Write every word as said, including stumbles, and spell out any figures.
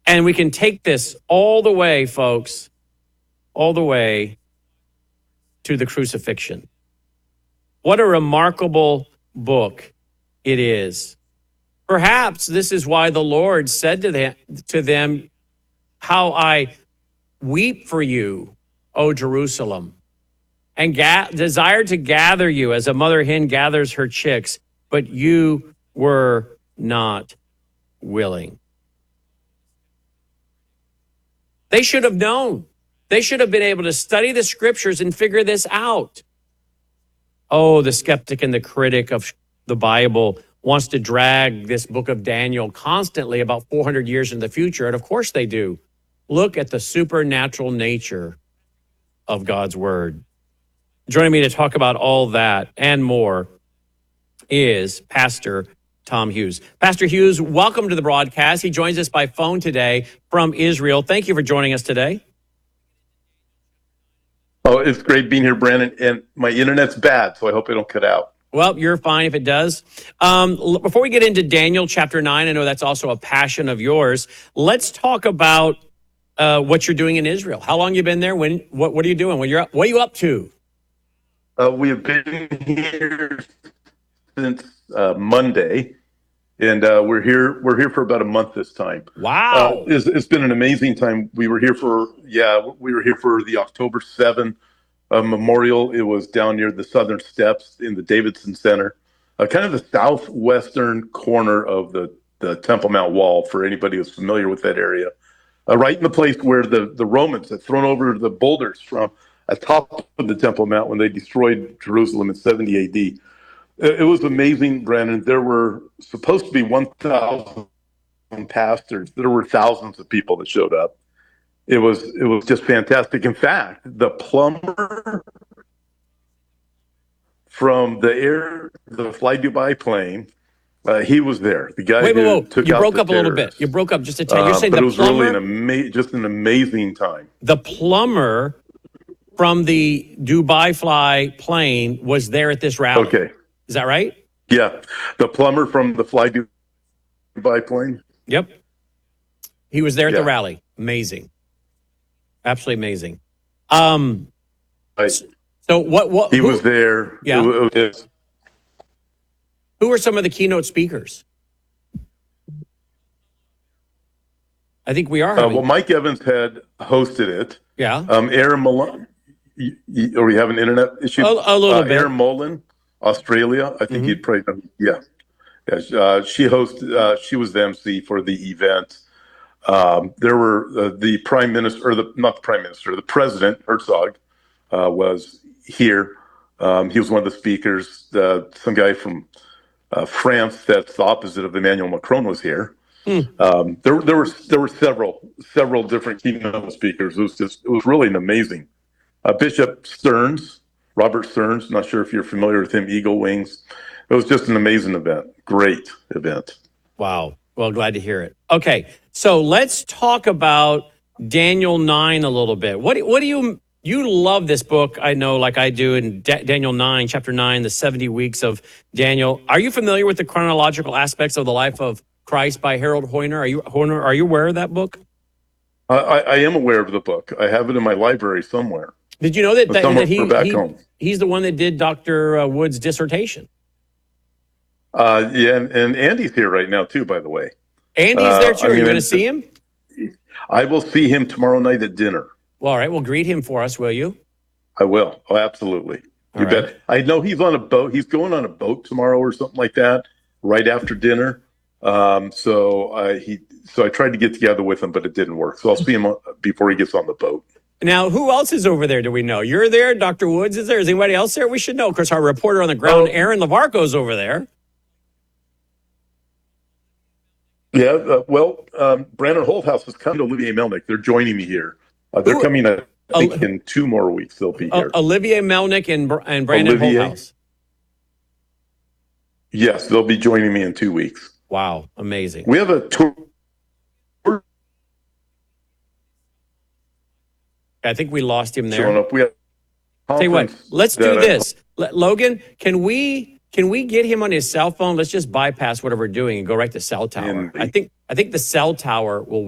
And we can take this all the way, folks, all the way to the crucifixion. What a remarkable book it is. Perhaps this is why the Lord said to them, to them, how I weep for you, O Jerusalem, and ga- desire to gather you as a mother hen gathers her chicks, but you were not willing. They should have known. They should have been able to study the scriptures and figure this out. Oh, the skeptic and the critic of the Bible wants to drag this book of Daniel constantly about four hundred years in the future, and of course they do. Look at the supernatural nature of God's word. Joining me to talk about all that and more is Pastor Tom Hughes. Pastor Hughes, welcome to the broadcast. He joins us by phone today from Israel. Thank you for joining us today. Oh, it's great being here, Brandon. And my internet's bad, so I hope it don't cut out. Well, you're fine if it does. Um, l- before we get into Daniel chapter nine, I know that's also a passion of yours. Let's talk about uh, what you're doing in Israel. How long you been there? When? What? What are you doing? When you're up, what are you up to? Uh, we have been here since uh, Monday, and uh, we're here. We're here for about a month this time. Wow! Uh, it's, it's been an amazing time. We were here for yeah, we were here for the October seventh uh, memorial. It was down near the Southern Steps in the Davidson Center, uh, kind of the southwestern corner of the the Temple Mount Wall. For anybody who's familiar with that area, uh, right in the place where the the Romans had thrown over the boulders from atop of the Temple Mount when they destroyed Jerusalem in seventy A D. It was amazing, Brandon. There were supposed to be one thousand pastors. There were thousands of people that showed up. It was it was just fantastic. In fact, the plumber from the air, the Fly Dubai plane, uh, he was there. The guy Wait, who wait, wait. took You out broke the up a little bit. terrorists. You broke up just a tad. You're Uh, saying but the it was plumber, really an ama- just an amazing time. the plumber from the Dubai Fly plane was there at this rally. Okay, Is that right? yeah, the plumber from the Fly Dubai plane. Yep. He was there at Yeah. the rally. Amazing. Absolutely amazing. Um, Right. so what, what, He who, was there. Yeah. It was- who were some of the keynote speakers? I think we are Uh, having, well, Mike Evans had hosted it. yeah, Um, Aaron Mullen, y- y- or we have an internet issue. a, a little uh, bit. Aaron Mullen, Australia. I think Mhm. he'd probably know. Yeah, yeah. Uh, she hosted. Uh, she was the M C for the event. Um, there were uh, the prime minister, or the not the prime minister, the president Herzog uh, was here. Um, he was one of the speakers. Uh, some guy from uh, France, that's the opposite of Emmanuel Macron, was here. Um, there, there were there were several several different keynote speakers. It was just it was really an amazing. Uh, Bishop Stearns, Robert Stearns. Not sure if you're familiar with him. Eagle Wings. It was just an amazing event. Great event. Wow. Well, glad to hear it. Okay, so let's talk about Daniel nine a little bit. What do- what do you you love this book? I know, like I do, in Da- Daniel nine, chapter nine, the seventy weeks of Daniel. Are you familiar with the chronological aspects of the life of Christ by Harold Hoyner? Are you Hoyner? Are you aware of that book? I, I, I am aware of the book. I have it in my library somewhere. Did you know that, that, Somewhere that he, back he home. he's the one that did Doctor Uh, Wood's dissertation? Uh, yeah, and, and Andy's here right now too. By the way, Andy's Uh, there too. I Are you mean, going to it's- see him? I will see him tomorrow night at dinner. Well, all right. Well, greet him for us, will you? I will. Oh, absolutely. You All right. bet. I know he's on a boat. He's going on a boat tomorrow or something like that, right after dinner. Um, so I he so I tried to get together with him, but it didn't work. So I'll see him on- before he gets on the boat. Now, who else is over there? Do we know? You're there. Doctor Woods is there. Is anybody else there? We should know. Of course, our reporter on the ground, Oh. Aaron Lavarco's over there. Yeah. Uh, well, um, Brandon Holthouse is coming to Olivier Melnick. They're joining me here. Uh, they're Who- coming. I think Oh. in two more weeks they'll be Uh, here. Olivier Melnick and Br- and Brandon Olivier? Holthouse. Yes, they'll be joining me in two weeks. Wow, amazing. We have a tour. I think we lost him Showing there. up. We have. Tell you what, conference let's do that I- this. Let, Logan, can we can we get him on his cell phone? Let's just bypass whatever we're doing and go right to cell tower. In- I think I think the cell tower will